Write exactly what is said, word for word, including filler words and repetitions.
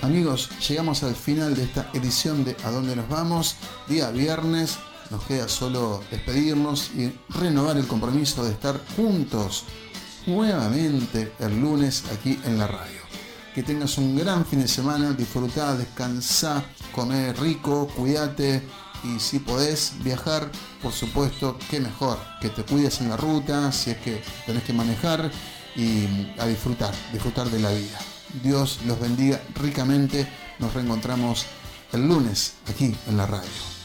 Amigos, llegamos al final de esta edición de ¿A dónde nos vamos? Día viernes, nos queda solo despedirnos y renovar el compromiso de estar juntos nuevamente el lunes aquí en la radio. Que tengas un gran fin de semana, disfrutá, descansá, comé rico, cuídate y si podés viajar, por supuesto, qué mejor, que te cuides en la ruta, si es que tenés que manejar y a disfrutar, disfrutar de la vida. Dios los bendiga ricamente, nos reencontramos el lunes aquí en la radio.